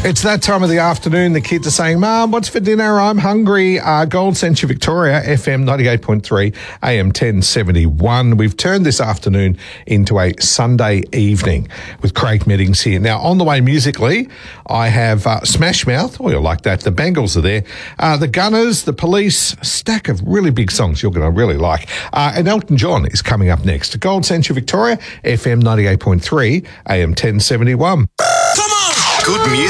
It's that time of the afternoon. The kids are saying, Mum, what's for dinner? I'm hungry. Gold Century Victoria, FM 98.3, AM 1071. We've turned this afternoon into a Sunday evening with Craig Meddings here. Now, on the way musically, I have Smash Mouth. Oh, you'll like that. The Bengals are there. The Gunners, The Police, a stack of really big songs you're going to really like. And Elton John is coming up next. Gold Century Victoria, FM 98.3, AM 1071. Come on! Good music.